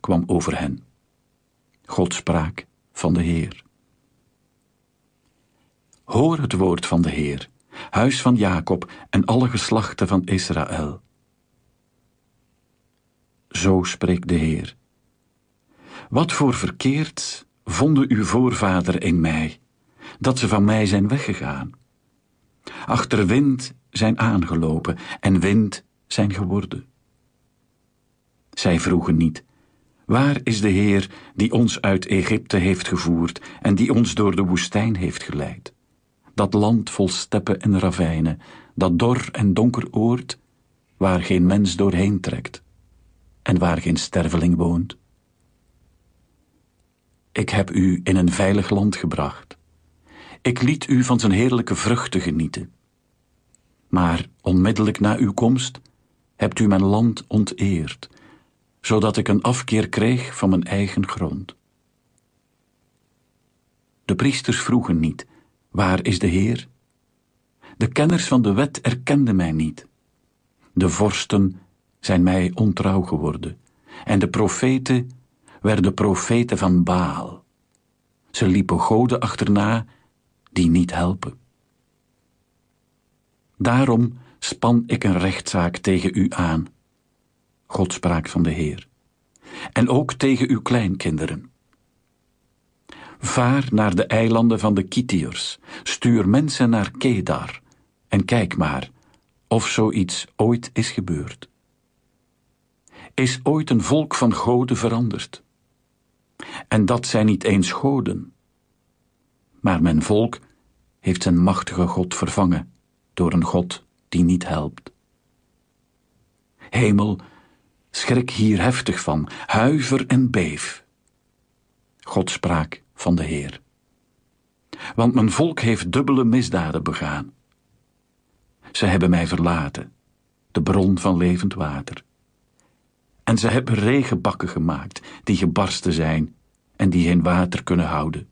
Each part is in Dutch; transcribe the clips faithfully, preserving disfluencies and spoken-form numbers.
kwam over hen. God sprak van de Heer. Hoor het woord van de Heer, huis van Jacob en alle geslachten van Israël. Zo spreekt de Heer. Wat voor verkeerd vonden uw voorvader in mij, dat ze van mij zijn weggegaan. Achter wind zijn aangelopen en wind zijn geworden. Zij vroegen niet, waar is de Heer die ons uit Egypte heeft gevoerd en die ons door de woestijn heeft geleid? Dat land vol steppen en ravijnen, dat dor en donker oord, waar geen mens doorheen trekt en waar geen sterveling woont. Ik heb u in een veilig land gebracht. Ik liet u van zijn heerlijke vruchten genieten. Maar onmiddellijk na uw komst hebt u mijn land onteerd, zodat ik een afkeer kreeg van mijn eigen grond. De priesters vroegen niet, waar is de Heer? De kenners van de wet erkenden mij niet. De vorsten zijn mij ontrouw geworden, en de profeten werden profeten van Baal. Ze liepen goden achterna die niet helpen. Daarom span ik een rechtszaak tegen u aan. God sprak van de Heer. En ook tegen uw kleinkinderen. Vaar naar de eilanden van de Kitiërs, stuur mensen naar Kedar en kijk maar of zoiets ooit is gebeurd. Is ooit een volk van goden veranderd? En dat zijn niet eens goden. Maar mijn volk heeft zijn machtige God vervangen door een God die niet helpt. Hemel, schrik hier heftig van, huiver en beef. God sprak van de Heer. Want mijn volk heeft dubbele misdaden begaan. Ze hebben mij verlaten, de bron van levend water. En ze hebben regenbakken gemaakt, die gebarsten zijn en die geen water kunnen houden.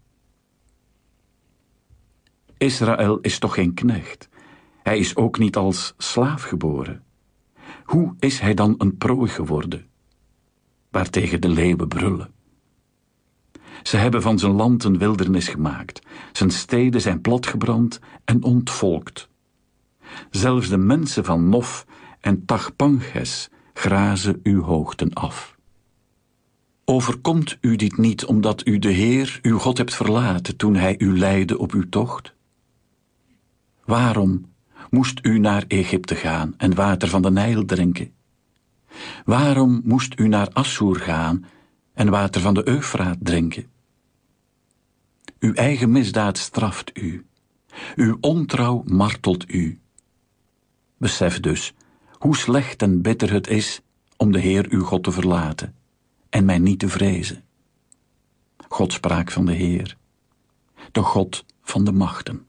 Israël is toch geen knecht? Hij is ook niet als slaaf geboren. Hoe is hij dan een prooi geworden, waartegen de leeuwen brullen? Ze hebben van zijn land een wildernis gemaakt. Zijn steden zijn platgebrand en ontvolkt. Zelfs de mensen van Nof en Tachpanches grazen uw hoogten af. Overkomt u dit niet omdat u de Heer, uw God, hebt verlaten toen hij u leidde op uw tocht? Waarom moest u naar Egypte gaan en water van de Nijl drinken? Waarom moest u naar Assur gaan en water van de Eufraat drinken? Uw eigen misdaad straft u. Uw ontrouw martelt u. Besef dus hoe slecht en bitter het is om de Heer uw God te verlaten en mij niet te vrezen. God sprak van de Heer, de God van de machten.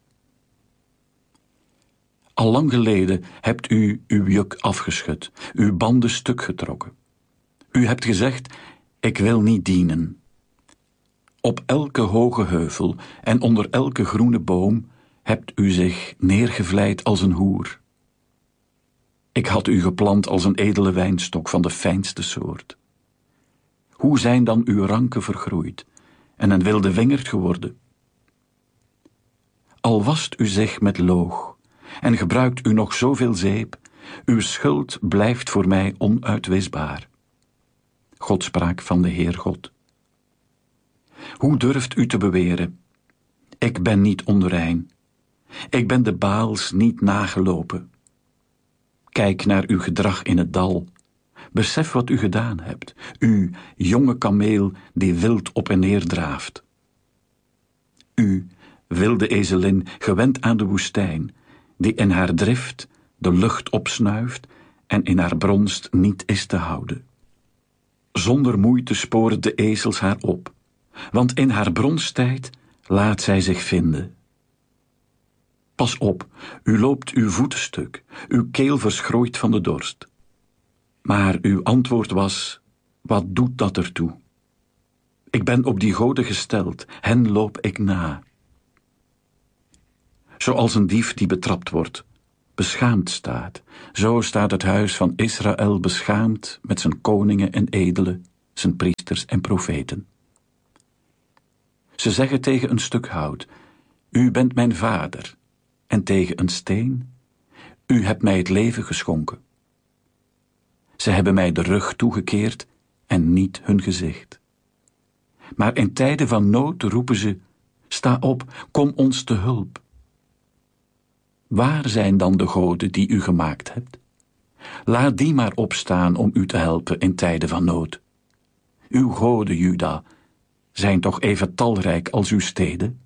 Al lang geleden hebt u uw juk afgeschud, uw banden stuk getrokken. U hebt gezegd, ik wil niet dienen. Op elke hoge heuvel en onder elke groene boom hebt u zich neergevleid als een hoer. Ik had u geplant als een edele wijnstok van de fijnste soort. Hoe zijn dan uw ranken vergroeid en een wilde wingerd geworden? Al wast u zich met loog en gebruikt u nog zoveel zeep, uw schuld blijft voor mij onuitwisbaar. God sprak van de Heer God. Hoe durft u te beweren, ik ben niet onrein, ik ben de Baals niet nagelopen. Kijk naar uw gedrag in het dal, besef wat u gedaan hebt, u jonge kameel die wild op en neer draaft. U, wilde ezelin, gewend aan de woestijn, die in haar drift de lucht opsnuift en in haar bronst niet is te houden. Zonder moeite sporen de ezels haar op, want in haar bronstijd laat zij zich vinden. Pas op, u loopt uw voeten stuk, uw keel verschrooit van de dorst. Maar uw antwoord was, wat doet dat ertoe? Ik ben op die goden gesteld, hen loop ik na. Zoals een dief die betrapt wordt, beschaamd staat, zo staat het huis van Israël beschaamd met zijn koningen en edelen, zijn priesters en profeten. Ze zeggen tegen een stuk hout, u bent mijn vader, en tegen een steen, u hebt mij het leven geschonken. Ze hebben mij de rug toegekeerd en niet hun gezicht. Maar in tijden van nood roepen ze, sta op, kom ons te hulp. Waar zijn dan de goden die u gemaakt hebt? Laat die maar opstaan om u te helpen in tijden van nood. Uw goden, Juda, zijn toch even talrijk als uw steden?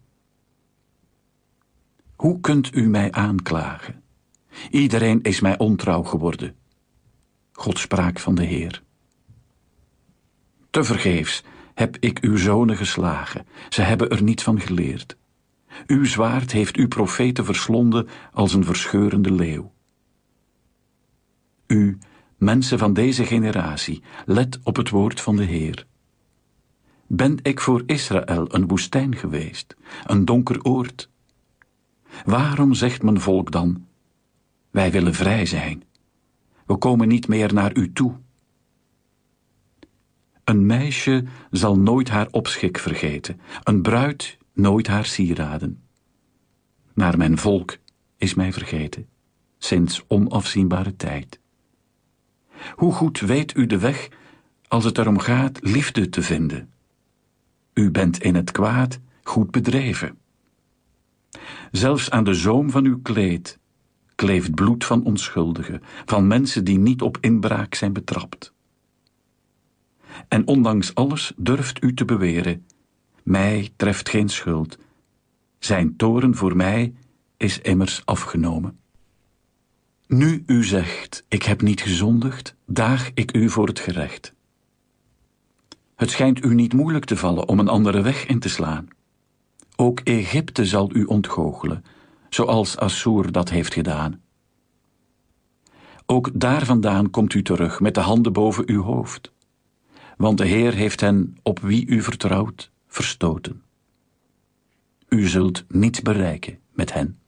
Hoe kunt u mij aanklagen? Iedereen is mij ontrouw geworden. God sprak van de Heer. Tevergeefs heb ik uw zonen geslagen, ze hebben er niet van geleerd. Uw zwaard heeft uw profeten verslonden als een verscheurende leeuw. U, mensen van deze generatie, let op het woord van de Heer. Ben ik voor Israël een woestijn geweest, een donker oord? Waarom zegt mijn volk dan, wij willen vrij zijn, we komen niet meer naar u toe? Een meisje zal nooit haar opschik vergeten, een bruid nooit haar sieraden. Maar mijn volk is mij vergeten, sinds onafzienbare tijd. Hoe goed weet u de weg als het erom gaat liefde te vinden? U bent in het kwaad goed bedreven. Zelfs aan de zoom van uw kleed kleeft bloed van onschuldigen, van mensen die niet op inbraak zijn betrapt. En ondanks alles durft u te beweren, mij treft geen schuld. Zijn toorn voor mij is immers afgenomen. Nu u zegt, ik heb niet gezondigd, daag ik u voor het gerecht. Het schijnt u niet moeilijk te vallen om een andere weg in te slaan. Ook Egypte zal u ontgoochelen, zoals Assur dat heeft gedaan. Ook daar vandaan komt u terug met de handen boven uw hoofd. Want de Heer heeft hen, op wie u vertrouwt, verstoten. U zult niets bereiken met hen.